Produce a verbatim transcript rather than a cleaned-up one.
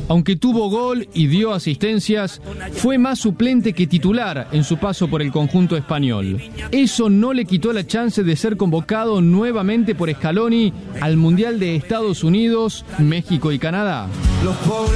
Aunque tuvo gol y dio asistencias, fue más suplente que titular en su paso por el conjunto español. Eso no le quitó la chance de ser convocado nuevamente por Scaloni al Mundial de Estados Unidos, México y Canadá.